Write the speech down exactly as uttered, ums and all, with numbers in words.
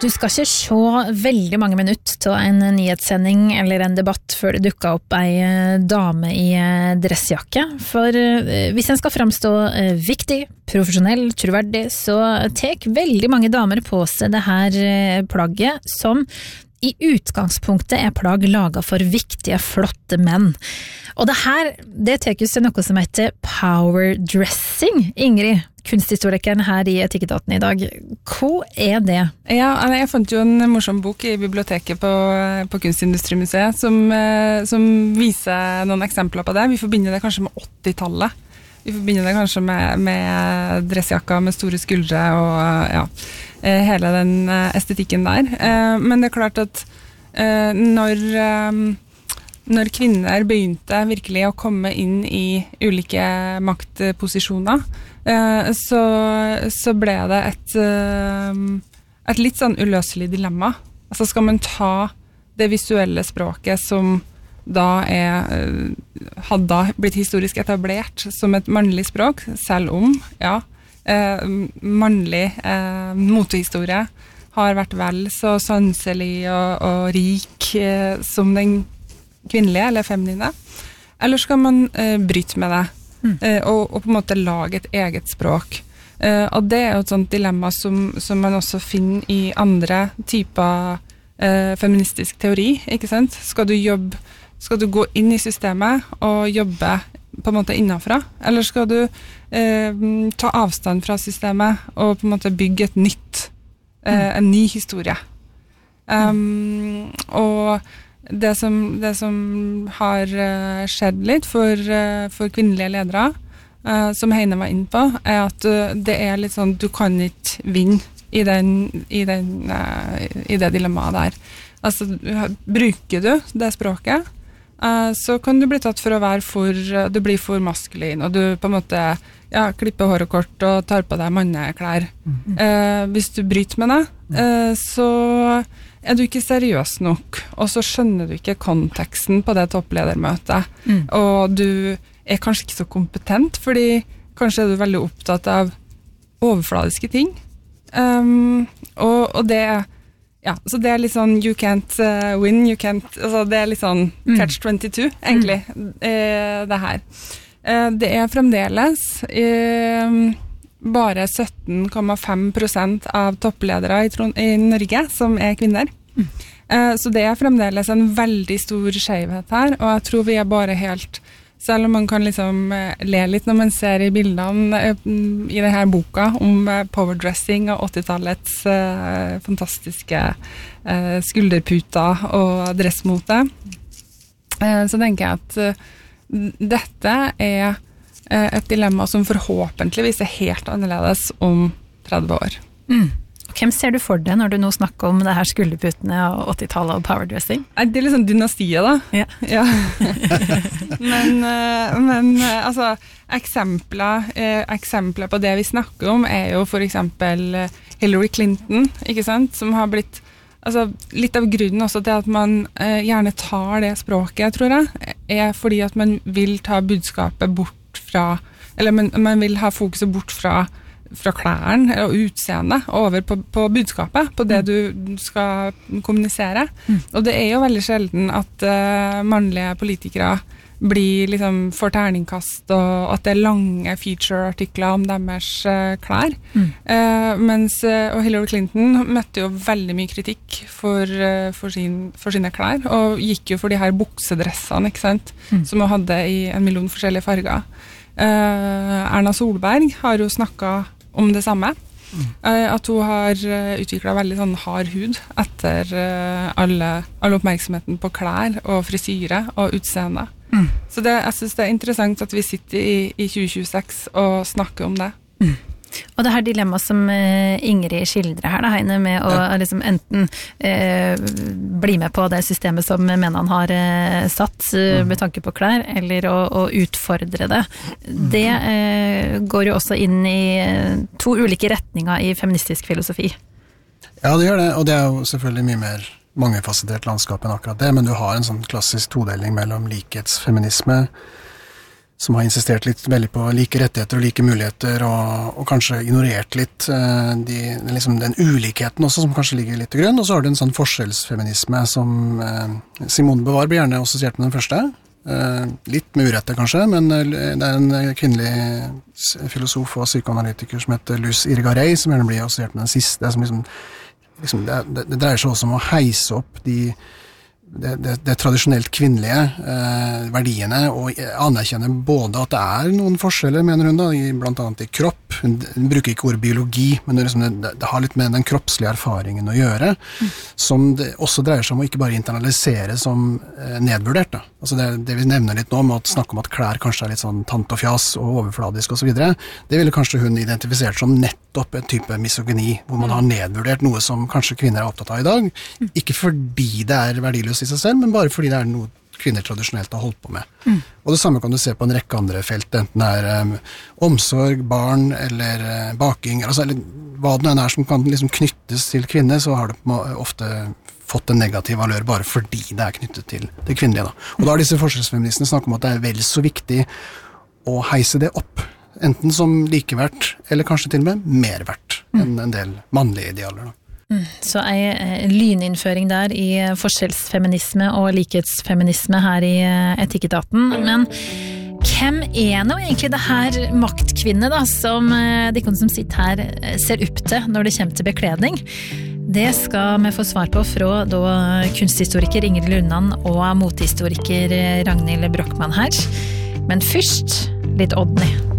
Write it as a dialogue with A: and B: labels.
A: Du skal ikke se veldig mange minutter til en nyhetssending eller en debatt før det dukker opp ei dame i dressjakke, for hvis en skal fremstå viktig, profesjonell, troverdig, så tek veldig mange damer på seg det her plagget som i utgangspunktet er plagg laget for viktige, flotte menn. Og det her, det teker seg noe som heter power dressing. Ingrid, kunsthistorikeren her i Etikketaten i dag, hva er det?
B: Ja, jeg fant jo en morsom bok i biblioteket på, på Kunstindustrimuseet som, som viser noen eksempler på det. Vi forbinder det kanskje med åttitallet. Vi forbinder det kanskje med, med dressjakka med store skuldre og ja, hele den estetikken der. Men det er klart at når, når kvinner begynte virkelig å komme inn i ulike maktposisjoner, så, så ble det et, et litt sånn uløselig dilemma. Altså skal man ta det visuelle språket som da er, hadde blitt historisk etablert som et mannlig språk, selv om, ja, eh, mannlig eh, motehistorie har vært vel så sanselig og, og rik eh, som den kvinnelige eller feminine. Eller skal man eh, bryte med det mm. eh, og, og på en måte lage et eget språk. Eh, og det er jo et sånt dilemma som, som man også finner i andre typer eh, feministisk teori, ikke sant? Skal du jobbe Skal du gå inn i systemet og jobbe på en måte innenfra? Eller skal du eh, ta avstand fra systemet og på en måte bygge et nytt, eh, en ny historie? Um, og det som, det som har uh, skjedd litt for, uh, for kvinnelige ledere, uh, som Heine var inne på, er at uh, det er litt sånn, du kan ikke vinne i, den, i, den, uh, i det dilemmaet der. Altså, bruker du det språket, så kan du bli tatt for å være for, du blir for maskulin, og du på en måte ja, klipper håret kort og tar på deg manneklær. Mm. Eh, hvis du bryter med det, eh, så er du ikke seriøs nok, og så skjønner du ikke konteksten på det toppledermøtet, mm. og du er kanskje ikke så kompetent, fordi kanskje er du veldig opptatt av overfladiske ting, um, og, og det er Ja, så det er litt sånn you can't uh, win, you can't, altså det er litt sånn catch twenty-two, mm. egentlig, eh, det her. Eh, det er fremdeles eh, bare sytten komma fem prosent av toppledere i, Trond i Norge som er kvinner. Mm. Eh, så det er fremdeles en veldig stor skjevhet her, og jeg tror vi er bare helt, selv om man kan liksom le litt når man ser i bildene i denne boka om powerdressing og åttitallets uh, fantastiske uh, skulderputer og dressmote, uh, så tenker jeg at uh, dette er uh, et dilemma som forhåpentligvis er helt annerledes om tretti år.
A: Mm. Hvem ser du for deg når du nå snakker om det her skulderputene og åttitallet og powerdressing?
B: Det er litt sånn dynastiet da.
A: Ja.
B: Ja. men, men altså, eksempler, eksempler på det vi snakker om er jo for eksempel Hillary Clinton, ikke sant? Som har blitt, altså litt av grunnen også til at man eh, gjerne tar det språket, tror jeg, er fordi at man vil ta budskapet bort fra, eller man, man vil ha fokuset bort fra fra klærne og utseende over på, på budskapet, på det du skal kommunisere. Mm. Og det er jo veldig sjelden at uh, mannlige politikere blir liksom for terningkast, og at det er lange feature-artikler om deres uh, klær. Mm. Uh, mens, uh, og Hillary Clinton møtte jo veldig mye kritikk for, uh, for, sin, for sine klær, og gikk jo for de her buksedressene, ikke sant? Mm. Som hun hadde i en million forskjellige farger. Uh, Erna Solberg har jo snakket om det samme, mm. uh, at hun har uh, utviklet veldig sånn hard hud etter uh, alle, alle oppmerksomheten på klær og frisyre og utseende. Mm. Så det, jeg synes det er interessant at vi sitter i, i tjue tjueseks og snakker om det.
A: Mm. Og det her dilemmaet som uh, Ingrid skildrer her, da, Heine, med å ja. liksom enten uh, bli med på det systemet som mennene har uh, satt uh, med tanke på klær, eller å, å utfordre det. Det uh, går jo også inn i uh, to ulike retninger i feministisk filosofi.
C: Ja, det gjør det, og det er jo selvfølgelig mye mer mangefasettert landskap enn akkurat det, men du har en sånn klassisk todeling mellom likhetsfeminisme, som har insistert litt veldig på like rettigheter og like muligheter, og, og kanskje ignorert litt uh, de, liksom den ulikheten også, som kanskje ligger litt til grunn. Og så har du en sånn forskjellsfeminisme som uh, Simone Beauvoir blir gjerne assosiert med den første. Uh, litt med urette kanskje, men uh, det er en kvinnelig filosof og psykoanalytiker som heter Luz Irigaray, som gjerne blir assosiert med den siste, som liksom, liksom det, det, det dreier seg også om å heise opp de Det, det, det tradisjonelt kvinnelige eh, verdiene, og anerkjenne både at det er noen forskjeller, mener hun da, i, blant annet i kropp. Hun, hun bruker ikke ordet biologi, men det, liksom, det, det har litt med den kroppslige erfaringen å gjøre, mm. som det også dreier seg om å ikke bare internalisere som eh, nedvurdert. Da. Altså det, det vi nevner litt nå, med å snakke om at klær kanskje er litt sånn tant og fjas og overfladisk og så videre, det ville kanskje hun identifisert som nettopp en type misogyni, hvor man har nedvurdert noe som kanskje kvinner er opptatt av i dag, mm. ikke fordi det er verdiløst i seg selv, men bare fordi det er noe kvinner tradisjonelt har holdt på med. Mm. Og det samme kan du se på en rekke andre felt, enten det er um, omsorg, barn eller uh, baking, altså, eller hva det er som kan liksom knyttes til kvinner, så har det ofte fått en negativ valør bare fordi det er knyttet til det kvinnelige. Da. Og da har disse forskjellsfeministene snakket om at det er vel så viktig å heise det opp, enten som likeverdt, eller kanskje til og med mer verdt enn en del mannlige idealer. Da.
A: Så ei lyninnføring der i forskjellsfeminisme og likhetsfeminisme her i Etikketaten. Men hvem er nå egentlig det her maktkvinne da, som de som sitter her ser opp til når det kommer til bekledning? Det skal vi få svar på fra da kunsthistoriker Ingrid Lundan og motehistoriker Ragnhild Brochmann her. Men først litt Odny.